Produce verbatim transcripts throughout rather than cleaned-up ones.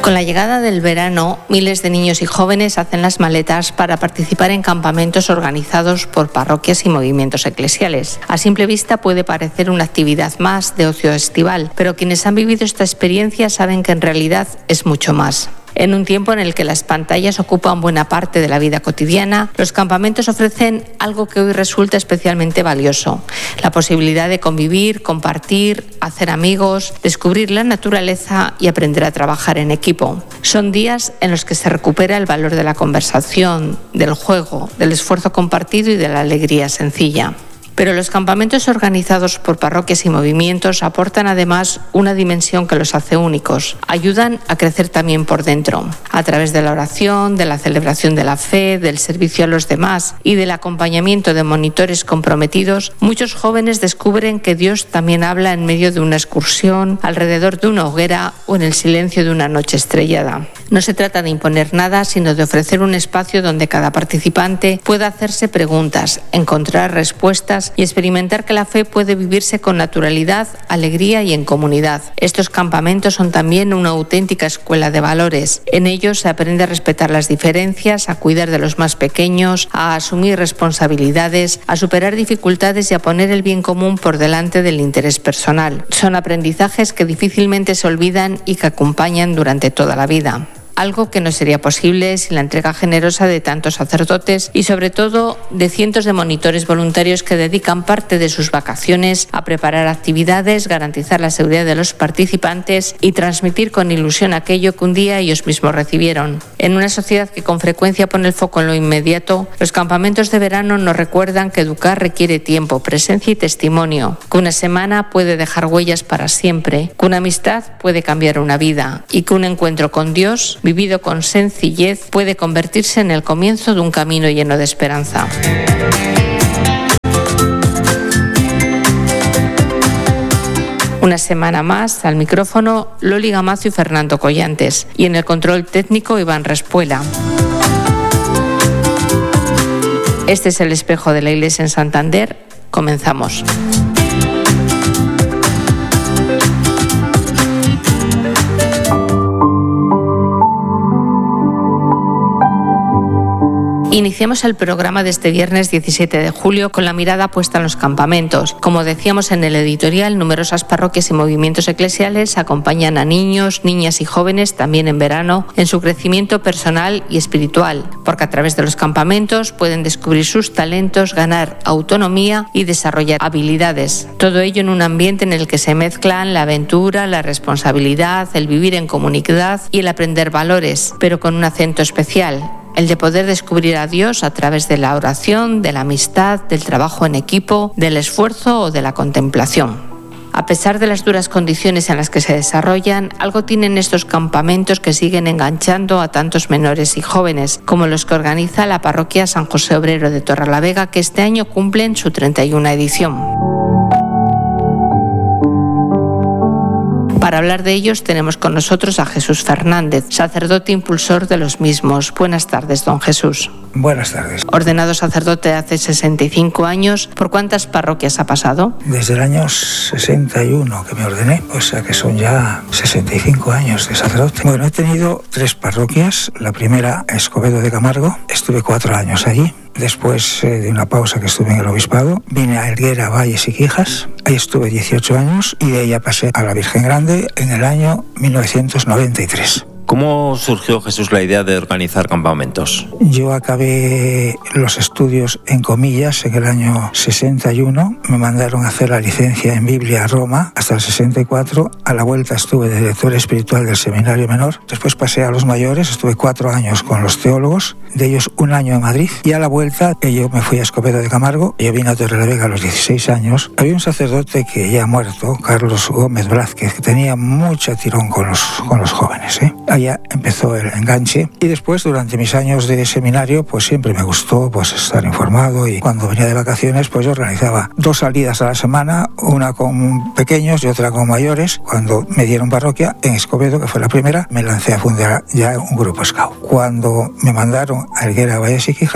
Con la llegada del verano, miles de niños y jóvenes hacen las maletas para participar en campamentos organizados por parroquias y movimientos eclesiales. A simple vista puede parecer una actividad más de ocio estival, pero quienes han vivido esta experiencia saben que en realidad es mucho más. En un tiempo en el que las pantallas ocupan buena parte de la vida cotidiana, los campamentos ofrecen algo que hoy resulta especialmente valioso: la posibilidad de convivir, compartir, hacer amigos, descubrir la naturaleza y aprender a trabajar en equipo. Son días en los que se recupera el valor de la conversación, del juego, del esfuerzo compartido y de la alegría sencilla. Pero los campamentos organizados por parroquias y movimientos aportan además una dimensión que los hace únicos. Ayudan a crecer también por dentro, a través de la oración, de la celebración de la fe, del servicio a los demás y del acompañamiento de monitores comprometidos. Muchos jóvenes descubren que Dios también habla en medio de una excursión, alrededor de una hoguera o en el silencio de una noche estrellada. No se trata de imponer nada, sino de ofrecer un espacio donde cada participante pueda hacerse preguntas, encontrar respuestas y experimentar que la fe puede vivirse con naturalidad, alegría y en comunidad. Estos campamentos son también una auténtica escuela de valores. En ellos se aprende a respetar las diferencias, a cuidar de los más pequeños, a asumir responsabilidades, a superar dificultades y a poner el bien común por delante del interés personal. Son aprendizajes que difícilmente se olvidan y que acompañan durante toda la vida. Algo que no sería posible sin la entrega generosa de tantos sacerdotes y sobre todo de cientos de monitores voluntarios que dedican parte de sus vacaciones a preparar actividades, garantizar la seguridad de los participantes y transmitir con ilusión aquello que un día ellos mismos recibieron. En una sociedad que con frecuencia pone el foco en lo inmediato, los campamentos de verano nos recuerdan que educar requiere tiempo, presencia y testimonio, que una semana puede dejar huellas para siempre, que una amistad puede cambiar una vida y que un encuentro con Dios vivido con sencillez, puede convertirse en el comienzo de un camino lleno de esperanza. Una semana más, al micrófono, Loli Gamazo y Fernando Collantes, y en el control técnico, Iván Respuela. Este es el espejo de la Iglesia en Santander. Comenzamos. Iniciamos el programa de este viernes diecisiete de julio con la mirada puesta en los campamentos. Como decíamos en el editorial, numerosas parroquias y movimientos eclesiales acompañan a niños, niñas y jóvenes, también en verano, en su crecimiento personal y espiritual, porque a través de los campamentos pueden descubrir sus talentos, ganar autonomía y desarrollar habilidades. Todo ello en un ambiente en el que se mezclan la aventura, la responsabilidad, el vivir en comunidad y el aprender valores, pero con un acento especial: el de poder descubrir a Dios a través de la oración, de la amistad, del trabajo en equipo, del esfuerzo o de la contemplación. A pesar de las duras condiciones en las que se desarrollan, algo tienen estos campamentos que siguen enganchando a tantos menores y jóvenes, como los que organiza la parroquia San José Obrero de Torrelavega, que este año cumplen su treinta y una edición. Para hablar de ellos tenemos con nosotros a Jesús Fernández, sacerdote impulsor de los mismos. Buenas tardes, don Jesús. Buenas tardes. Ordenado sacerdote hace sesenta y cinco años, ¿por cuántas parroquias ha pasado? Desde el año sesenta y uno que me ordené, o sea que son ya sesenta y cinco años de sacerdote. Bueno, he tenido tres parroquias. La primera, Escobedo de Camargo, estuve cuatro años allí. Después eh, de una pausa que estuve en el obispado, vine a Helguera, Valles y Quijas. Ahí estuve dieciocho años y de ahí ya pasé a la Virgen Grande en el año mil novecientos noventa y tres. ¿Cómo surgió, Jesús, la idea de organizar campamentos? Yo acabé los estudios en Comillas en el año sesenta y uno. Me mandaron a hacer la licencia en Biblia a Roma hasta el sesenta y cuatro. A la vuelta estuve de director espiritual del Seminario Menor. Después pasé a los mayores, estuve cuatro años con los teólogos, de ellos un año en Madrid. Y a la vuelta yo me fui a Escobedo de Camargo. Yo vine a Torrelavega a los dieciséis años. Había un sacerdote que ya ha muerto, Carlos Gómez Blázquez, que tenía mucho tirón con los, con los jóvenes, ¿eh? Allá empezó el enganche y después durante mis años de seminario pues siempre me gustó pues estar informado, y cuando venía de vacaciones pues yo organizaba dos salidas a la semana, una con pequeños y otra con mayores. Cuando me dieron parroquia en Escobedo, que fue la primera, me lancé a fundar ya un grupo scout. Cuando me mandaron a Helguera, Valles y Quijas,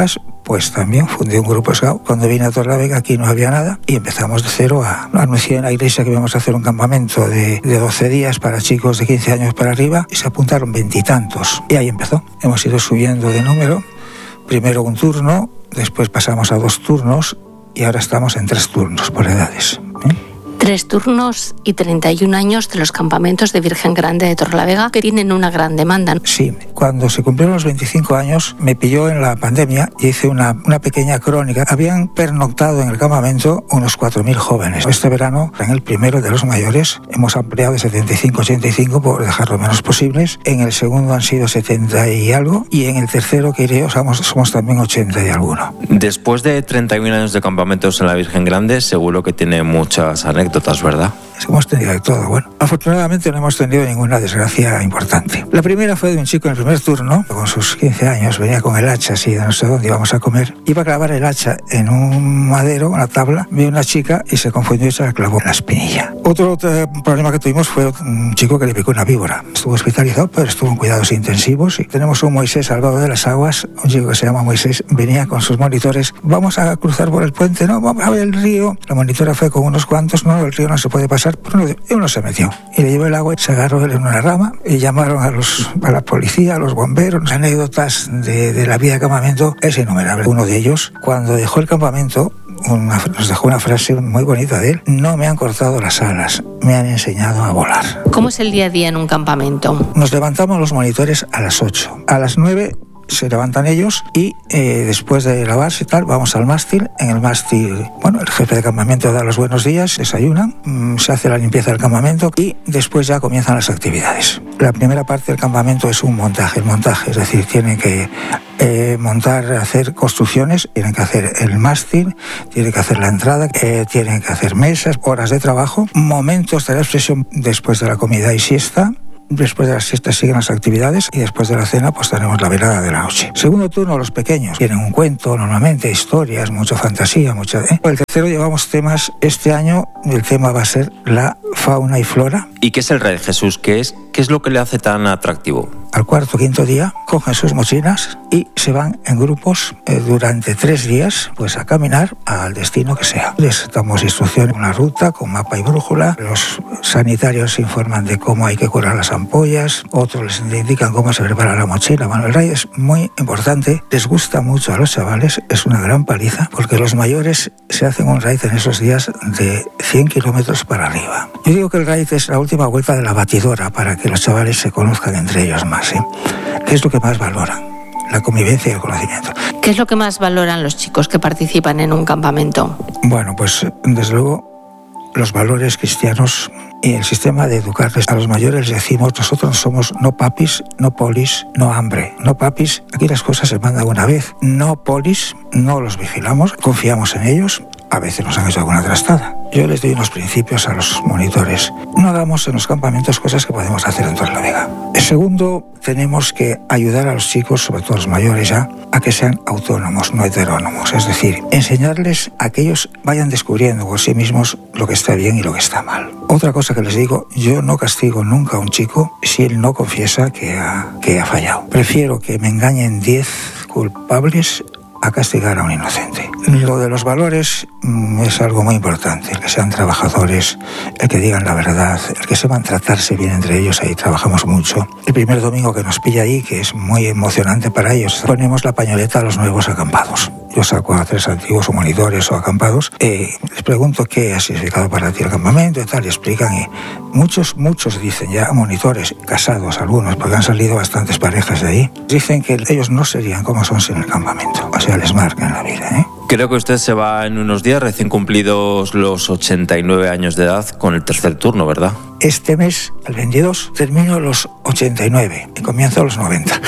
pues también fundé un grupo scout. Cuando vine a Torrelavega aquí no había nada y empezamos de cero a anunciar en la iglesia que íbamos a hacer un campamento de, de doce días para chicos de quince años para arriba y se apuntaron veintitantos. Y ahí empezó. Hemos ido subiendo de número. Primero un turno, después pasamos a dos turnos y ahora estamos en tres turnos por edades. ¿eh? Tres turnos y treinta y un años de los campamentos de Virgen Grande de Torrelavega, que tienen una gran demanda. Sí, cuando se cumplieron los veinticinco años me pilló en la pandemia y hice una, una pequeña crónica. Habían pernoctado en el campamento unos cuatro mil jóvenes. Este verano, en el primero de los mayores, hemos ampliado de setenta y cinco a ochenta y cinco por dejar lo menos posibles. En el segundo han sido setenta y algo y en el tercero, que iré, somos, somos también ochenta y alguno. Después de treinta y un años de campamentos en la Virgen Grande, seguro que tiene muchas anécdotas, ¿verdad? Hemos tenido de todo. Bueno, afortunadamente no hemos tenido ninguna desgracia importante. La primera fue de un chico en el primer turno, con sus quince años, venía con el hacha así de no sé dónde íbamos a comer. Iba a clavar el hacha en un madero, una tabla, vio una chica y se confundió y se la clavó en la espinilla. Otro, otro problema que tuvimos fue un chico que le picó una víbora. Estuvo hospitalizado, pero estuvo en cuidados intensivos. Y tenemos un Moisés salvado de las aguas, un chico que se llama Moisés, venía con sus monitores. Vamos a cruzar por el puente, no, vamos a ver el río. La monitora fue con unos cuantos, no, el río no se puede pasar. Y uno se metió y le llevó el agua y se agarró él en una rama y llamaron a, los, a la policía, a los bomberos. Anécdotas de, de la vida de campamento es innumerable. Uno de ellos, cuando dejó el campamento, una, nos dejó una frase muy bonita de él: no me han cortado las alas, me han enseñado a volar. ¿Cómo es el día a día en un campamento? Nos levantamos los monitores a las ocho. A las nueve se levantan ellos y eh, después de lavarse y tal, vamos al mástil. En el mástil, bueno, el jefe de campamento da los buenos días, desayunan, mmm, se hace la limpieza del campamento y después ya comienzan las actividades. La primera parte del campamento es un montaje, el montaje, es decir, tienen que eh, montar, hacer construcciones, tienen que hacer el mástil, tienen que hacer la entrada, eh, tienen que hacer mesas, horas de trabajo, momentos de la expresión después de la comida y siesta. Después de la siesta siguen las actividades y después de la cena pues tenemos la velada de la noche. Segundo turno, los pequeños. Tienen un cuento, normalmente historias, mucha fantasía, mucha... ¿eh? El tercero llevamos temas. Este año el tema va a ser la fauna y flora. ¿Y qué es el Rey Jesús? ¿Qué es, qué es lo que le hace tan atractivo? Al cuarto o quinto día cogen sus mochilas y se van en grupos eh, durante tres días pues a caminar al destino que sea. Les damos instrucciones, una ruta con mapa y brújula. Los sanitarios informan de cómo hay que curar las ampollas, otros les indican cómo se prepara la mochila. Bueno, el raid es muy importante, les gusta mucho a los chavales, es una gran paliza, porque los mayores se hacen un raid en esos días de cien kilómetros para arriba. Yo digo que el raid es la última vuelta de la batidora para que los chavales se conozcan entre ellos más. ¿Sí? ¿Qué es lo que más valoran? La convivencia y el conocimiento. ¿Qué es lo que más valoran los chicos que participan en un campamento? Bueno, pues desde luego los valores cristianos y el sistema de educarles. A los mayores les decimos, nosotros somos no papis, no polis, no hambre. No papis, aquí las cosas se mandan una vez. No polis, no los vigilamos, confiamos en ellos. A veces nos han hecho alguna trastada. Yo les doy unos principios a los monitores. No hagamos en los campamentos cosas que podemos hacer en Torrelavega. El segundo, tenemos que ayudar a los chicos, sobre todo los mayores ya, a que sean autónomos, no heterónomos. Es decir, enseñarles a que ellos vayan descubriendo por sí mismos lo que está bien y lo que está mal. Otra cosa que les digo, yo no castigo nunca a un chico si él no confiesa que ha, que ha fallado. Prefiero que me engañen diez culpables a castigar a un inocente. Lo de los valores mmm, es algo muy importante, el que sean trabajadores, el que digan la verdad, el que sepan tratarse bien entre ellos, ahí trabajamos mucho. El primer domingo que nos pilla ahí, que es muy emocionante para ellos, ponemos la pañoleta a los nuevos acampados. Yo saco a tres antiguos o monitores o acampados, eh, les pregunto qué ha significado para ti el campamento y tal, y explican, y muchos, muchos dicen ya, monitores, casados algunos, porque han salido bastantes parejas de ahí, dicen que ellos no serían como son sin el campamento, o sea, les marcan la vida, ¿eh? Creo que usted se va en unos días, recién cumplidos los ochenta y nueve años de edad, con el tercer turno, ¿verdad? Este mes, el veintidós, termino los ochenta y nueve y comienzo los noventa.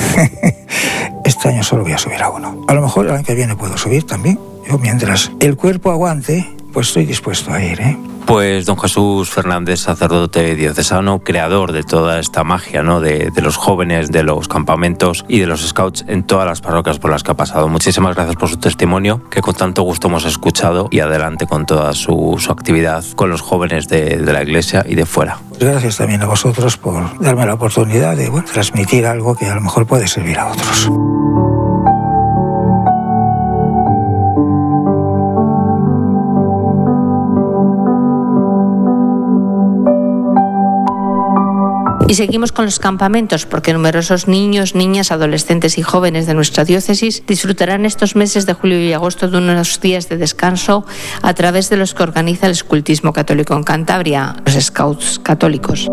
Este año solo voy a subir a uno. A lo mejor el año que viene puedo subir también. Yo, mientras el cuerpo aguante, pues estoy dispuesto a ir, ¿eh? Pues don Jesús Fernández, sacerdote diocesano, creador de toda esta magia, ¿no? De, de los jóvenes, de los campamentos y de los scouts en todas las parroquias por las que ha pasado. Muchísimas gracias por su testimonio, que con tanto gusto hemos escuchado, y adelante con toda su, su actividad con los jóvenes de, de la Iglesia y de fuera. Gracias también a vosotros por darme la oportunidad de, bueno, transmitir algo que a lo mejor puede servir a otros. Y seguimos con los campamentos, porque numerosos niños, niñas, adolescentes y jóvenes de nuestra diócesis disfrutarán estos meses de julio y agosto de unos días de descanso a través de los que organiza el Escultismo Católico en Cantabria, los Scouts Católicos.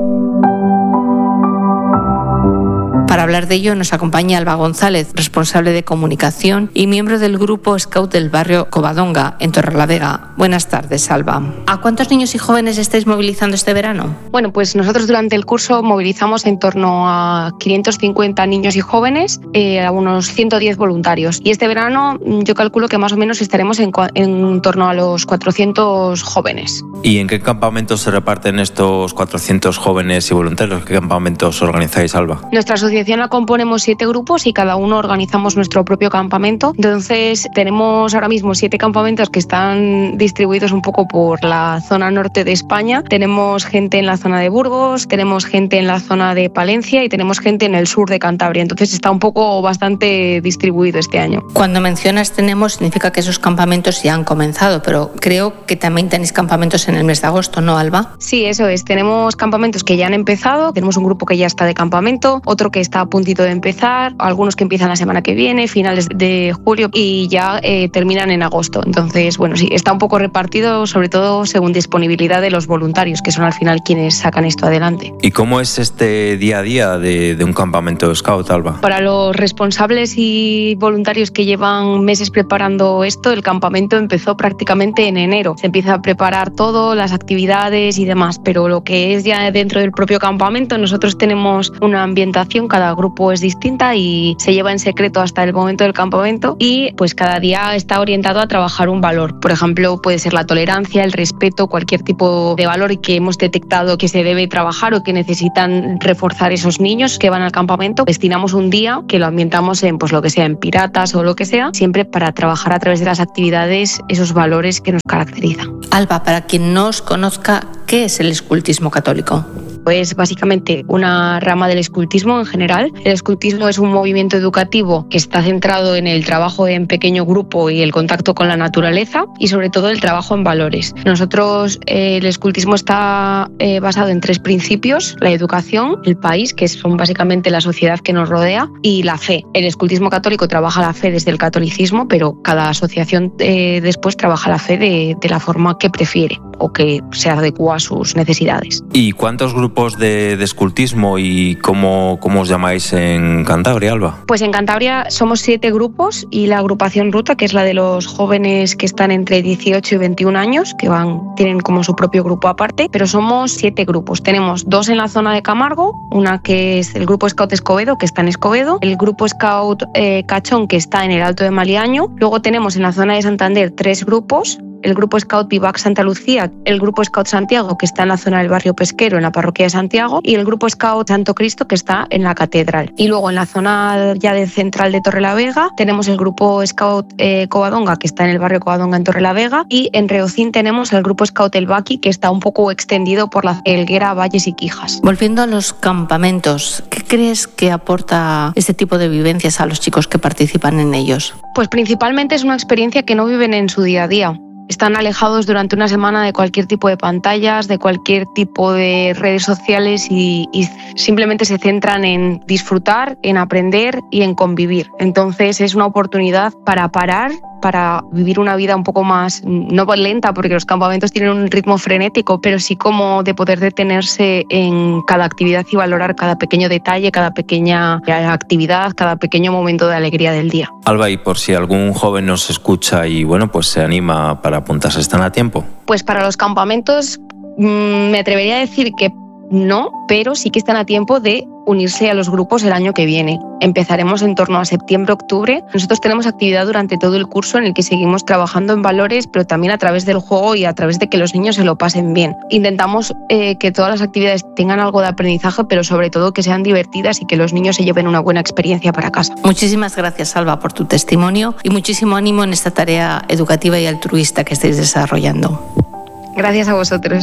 Para hablar de ello nos acompaña Alba González, responsable de comunicación y miembro del grupo Scout del barrio Covadonga, en Torrelavega. Buenas tardes, Alba. ¿A cuántos niños y jóvenes estáis movilizando este verano? Bueno, pues nosotros durante el curso movilizamos en torno a quinientos cincuenta niños y jóvenes, eh, a unos ciento diez voluntarios. Y este verano yo calculo que más o menos estaremos en, en torno a los cuatrocientos jóvenes. ¿Y en qué campamentos se reparten estos cuatrocientos jóvenes y voluntarios? ¿Qué campamentos organizáis, Alba? Nuestra asociación la componemos siete grupos y cada uno organizamos nuestro propio campamento. Entonces tenemos ahora mismo siete campamentos que están distribuidos un poco por la zona norte de España. Tenemos gente en la zona de Burgos, tenemos gente en la zona de Palencia y tenemos gente en el sur de Cantabria. Entonces está un poco bastante distribuido este año. Cuando mencionas tenemos, significa que esos campamentos ya han comenzado, pero creo que también tenéis campamentos en el mes de agosto, ¿no, Alba? Sí, eso es. Tenemos campamentos que ya han empezado. Tenemos un grupo que ya está de campamento, otro que está a puntito de empezar, algunos que empiezan la semana que viene, finales de julio y ya eh, terminan en agosto. Entonces, bueno, sí, está un poco repartido, sobre todo según disponibilidad de los voluntarios, que son al final quienes sacan esto adelante. ¿Y cómo es este día a día de, de un campamento Scout, Alba? Para los responsables y voluntarios que llevan meses preparando esto, el campamento empezó prácticamente en enero. Se empieza a preparar todo, las actividades y demás, pero lo que es ya dentro del propio campamento, nosotros tenemos una ambientación, cada grupo es distinta y se lleva en secreto hasta el momento del campamento y pues cada día está orientado a trabajar un valor. Por ejemplo, puede ser la tolerancia, el respeto, cualquier tipo de valor que hemos detectado que se debe trabajar o que necesitan reforzar esos niños que van al campamento. Destinamos un día que lo ambientamos en pues lo que sea, en piratas o lo que sea, siempre para trabajar a través de las actividades esos valores que nos caracterizan. Alba, para quien no os conozca, ¿qué es el escultismo católico? Es básicamente una rama del escultismo en general. El escultismo es un movimiento educativo que está centrado en el trabajo en pequeño grupo y el contacto con la naturaleza y sobre todo el trabajo en valores. Nosotros, eh, el escultismo está eh, basado en tres principios: la educación, el país, que son básicamente la sociedad que nos rodea, y la fe. El escultismo católico trabaja la fe desde el catolicismo, pero cada asociación eh, después trabaja la fe de, de la forma que prefiere o que se adecua a sus necesidades. ¿Y cuántos grupos de, de escultismo y cómo, cómo os llamáis en Cantabria, Alba? Pues en Cantabria somos siete grupos y la agrupación Ruta, que es la de los jóvenes que están entre dieciocho y veintiún años, que van tienen como su propio grupo aparte, pero somos siete grupos. Tenemos dos en la zona de Camargo, una que es el grupo Scout Escobedo, que está en Escobedo, el grupo Scout eh, Cachón, que está en el Alto de Maliaño. Luego tenemos en la zona de Santander tres grupos: el grupo Scout Vivac Santa Lucía, el grupo Scout Santiago, que está en la zona del barrio Pesquero, en la parroquia de Santiago, y el grupo Scout Santo Cristo, que está en la catedral. Y luego en la zona ya de central de Torrelavega tenemos el grupo Scout eh, Covadonga, que está en el barrio Covadonga en Torrelavega, y en Reocín tenemos el grupo Scout El Baqui, que está un poco extendido por la Helguera, Valles y Quijas. Volviendo a los campamentos, ¿qué crees que aporta este tipo de vivencias a los chicos que participan en ellos? Pues principalmente es una experiencia que no viven en su día a día. Están alejados durante una semana de cualquier tipo de pantallas, de cualquier tipo de redes sociales y, y simplemente se centran en disfrutar, en aprender y en convivir. Entonces es una oportunidad para parar, para vivir una vida un poco más, no lenta, porque los campamentos tienen un ritmo frenético, pero sí como de poder detenerse en cada actividad y valorar cada pequeño detalle, cada pequeña actividad, cada pequeño momento de alegría del día. Alba, y por si algún joven nos escucha y bueno, pues se anima para apuntarse, ¿están a tiempo? Pues para los campamentos mmm, me atrevería a decir que no, pero sí que están a tiempo de unirse a los grupos el año que viene. Empezaremos en torno a septiembre-octubre. Nosotros tenemos actividad durante todo el curso en el que seguimos trabajando en valores, pero también a través del juego y a través de que los niños se lo pasen bien. Intentamos eh, que todas las actividades tengan algo de aprendizaje, pero sobre todo que sean divertidas y que los niños se lleven una buena experiencia para casa. Muchísimas gracias, Alba, por tu testimonio y muchísimo ánimo en esta tarea educativa y altruista que estáis desarrollando. Gracias a vosotros.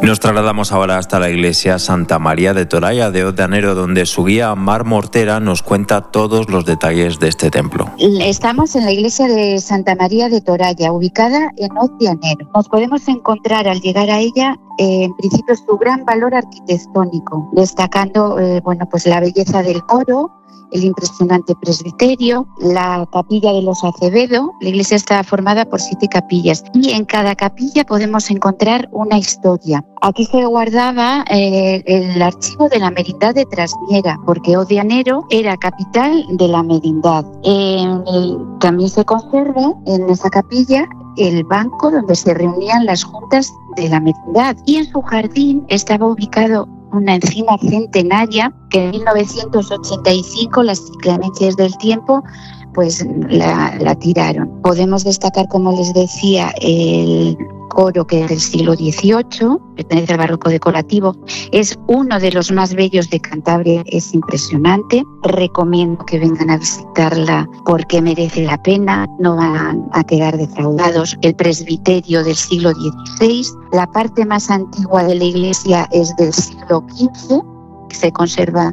Nos trasladamos ahora hasta la iglesia Santa María de Toralla de Hoz de Anero, donde su guía Mar Mortera nos cuenta todos los detalles de este templo. Estamos en la iglesia de Santa María de Toralla, ubicada en Hoz de Anero. Nos podemos encontrar al llegar a ella, eh, en principio, su gran valor arquitectónico, destacando eh, bueno, pues la belleza del coro, el impresionante presbiterio, la capilla de los Acevedo. La iglesia está formada por siete capillas y en cada capilla podemos encontrar una historia. Aquí se guardaba eh, el archivo de la merindad de Trasmiera, porque Hoz de Anero era capital de la merindad. Eh, también se conserva en esa capilla el banco donde se reunían las juntas de la merindad, y en su jardín estaba ubicado una encina centenaria que en mil novecientos ochenta y cinco las inclemencias del tiempo pues la, la tiraron. Podemos destacar, como les decía, el coro, que es del siglo dieciocho, pertenece al barroco decorativo, es uno de los más bellos de Cantabria, es impresionante. Recomiendo que vengan a visitarla porque merece la pena, no van a quedar defraudados. El presbiterio del siglo dieciséis, la parte más antigua de la iglesia es del siglo quince, se conserva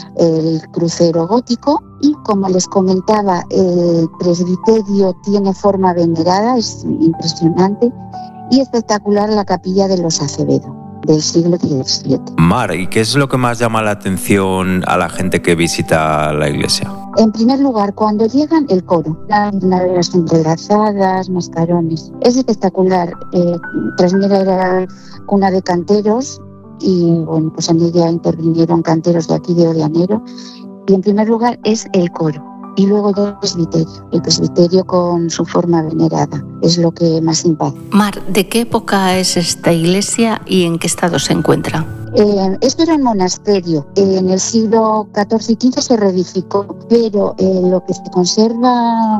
el crucero gótico y, como les comentaba, el presbiterio tiene forma venerada, es impresionante, y espectacular la capilla de los Acevedo del siglo diecisiete. Mar, ¿y qué es lo que más llama la atención a la gente que visita la iglesia? En primer lugar, cuando llegan, el coro, las naveras entrelazadas, mascarones. Es espectacular. Eh, Trasmiera era cuna de canteros y bueno, pues en ella intervinieron canteros de aquí de Hoz de Anero. Y en primer lugar es el coro. Y luego el presbiterio, el presbiterio con su forma venerada, es lo que más impacta. Mar, ¿de qué época es esta iglesia y en qué estado se encuentra? Eh, esto era un monasterio. Eh, en el siglo catorce y quince se reedificó, pero eh, lo que se conserva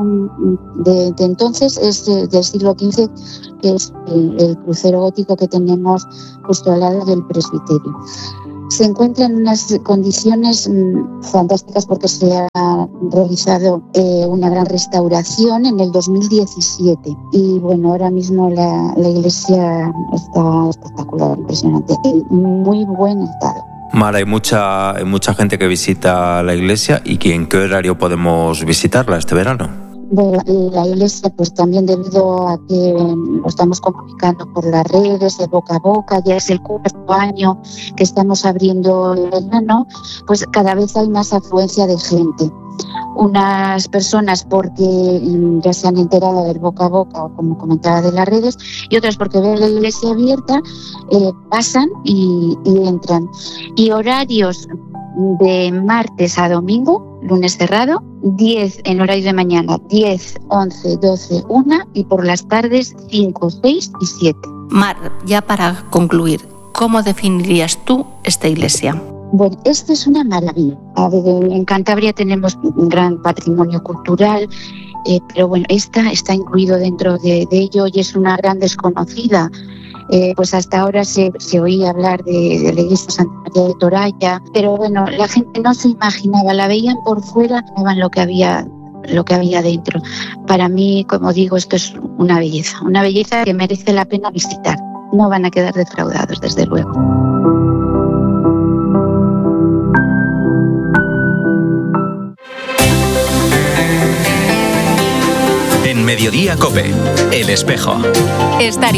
de, de entonces es de, del siglo quince, que es el, el crucero gótico que tenemos justo al lado del presbiterio. Se encuentra en unas condiciones mmm, fantásticas porque se ha realizado eh, una gran restauración en el dos mil diecisiete y bueno, ahora mismo la, la iglesia está espectacular, impresionante, en muy buen estado. Mara, hay mucha, hay mucha gente que visita la iglesia, ¿y en qué horario podemos visitarla este verano? Bueno, la iglesia, pues también debido a que lo estamos comunicando por las redes, de boca a boca, ya es el cuarto año que estamos abriendo el verano, pues cada vez hay más afluencia de gente. Unas personas porque ya se han enterado del boca a boca, o como comentaba, de las redes, y otras porque ven la iglesia abierta, eh, pasan y, y entran. Y horarios de martes a domingo, lunes cerrado, diez en horario de mañana, diez, once, doce, una, y por las tardes cinco, seis y siete. Mar, ya para concluir, ¿cómo definirías tú esta iglesia? Bueno, esto es una maravilla. A ver, en Cantabria tenemos un gran patrimonio cultural, eh, pero bueno, esta está incluido dentro de, de ello y es una gran desconocida. Eh, pues hasta ahora se, se oía hablar de, de la iglesia Santa María de Toralla, pero bueno, la gente no se imaginaba, la veían por fuera, no veían lo que había, lo que había dentro. Para mí, como digo, esto es una belleza, una belleza que merece la pena visitar. No van a quedar defraudados, desde luego. En Mediodía COPE, El Espejo. Estar